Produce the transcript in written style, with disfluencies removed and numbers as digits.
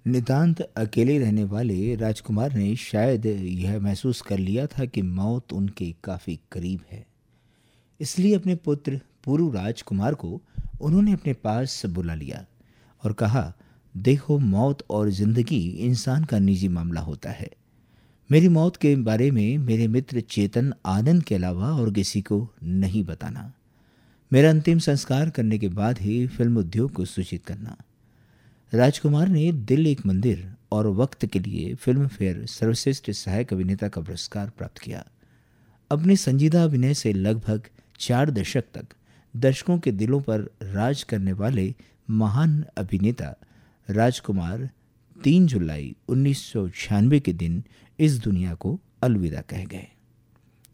नितांत अकेले रहने वाले राजकुमार ने शायद यह महसूस कर लिया था कि मौत उनके काफी करीब है। इसलिए अपने पुत्र पुरु राजकुमार को उन्होंने अपने पास बुला लिया और कहा, देखो, मौत और जिंदगी इंसान का निजी मामला होता है। मेरी मौत के बारे में मेरे मित्र चेतन आनंद के अलावा और किसी को नहीं बताना। मेरा अंतिम संस्कार करने के बाद ही फिल्म उद्योग को सूचित करना। राजकुमार ने दिल एक मंदिर और वक्त के लिए फिल्म फेयर सर्वश्रेष्ठ सहायक अभिनेता का पुरस्कार प्राप्त किया। अपने संजीदा अभिनय से लगभग 4 दशक तक दर्शकों के दिलों पर राज करने वाले महान अभिनेता राजकुमार 3 जुलाई 1996 के दिन इस दुनिया को अलविदा कह गए।